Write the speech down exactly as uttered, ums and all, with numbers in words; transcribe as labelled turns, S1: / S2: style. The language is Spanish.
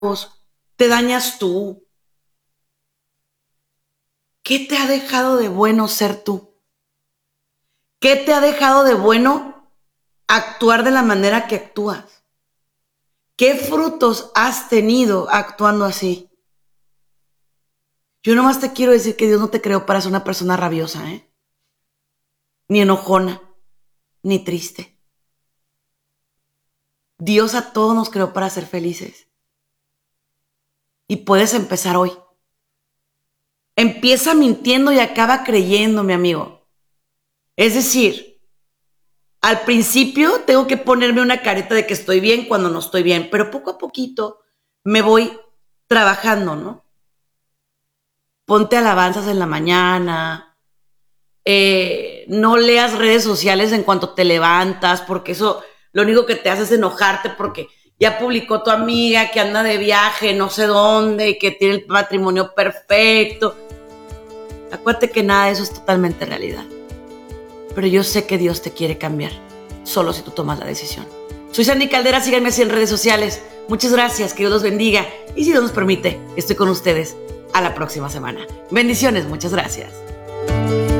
S1: te dañas tú. ¿Qué te ha dejado de bueno ser tú? ¿Qué te ha dejado de bueno actuar de la manera que actúas? ¿Qué frutos has tenido actuando así? Yo nomás te quiero decir que Dios no te creó para ser una persona rabiosa, ¿eh? Ni enojona, ni triste. Dios a todos nos creó para ser felices. Y puedes empezar hoy. Empieza mintiendo y acaba creyendo, mi amigo. Es decir, al principio tengo que ponerme una careta de que estoy bien cuando no estoy bien, pero poco a poquito me voy trabajando, ¿no? Ponte alabanzas en la mañana, eh, no leas redes sociales en cuanto te levantas, porque eso lo único que te hace es enojarte porque ya publicó tu amiga que anda de viaje no sé dónde y que tiene el matrimonio perfecto. Acuérdate que nada de eso es totalmente realidad. Pero yo sé que Dios te quiere cambiar, solo si tú tomas la decisión. Soy Sandy Caldera, síganme así en redes sociales. Muchas gracias, que Dios los bendiga. Y si Dios nos permite, estoy con ustedes a la próxima semana. Bendiciones, muchas gracias.